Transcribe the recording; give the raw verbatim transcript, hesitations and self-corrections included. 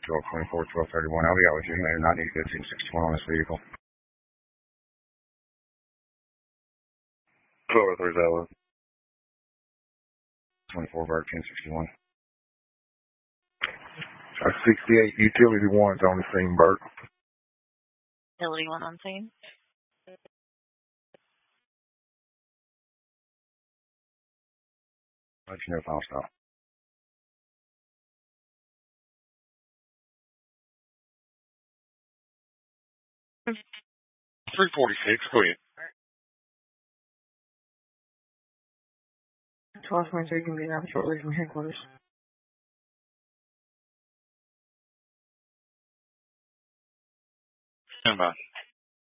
twelve twenty-four, twelve thirty-one. I'll be out with you. Later, not need fifteen sixty-one on this vehicle. twelve oh three Vela. twenty-four Vert, ten sixty-one. Uh, sixty-eight, Utility one's on the scene, Bert. Utility one on scene. Let you know if I'll stop. three forty-six, go ahead. twelve twenty-three can be out shortly from headquarters. Stand by.